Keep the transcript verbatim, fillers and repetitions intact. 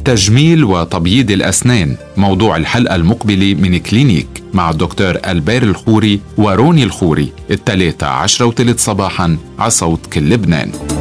تجميل وتبييض الأسنان، موضوع الحلقة المقبلة من كلينيك مع الدكتور ألبير الخوري وروني الخوري، الثلاثة عشرة وثلث صباحا على صوت كل لبنان.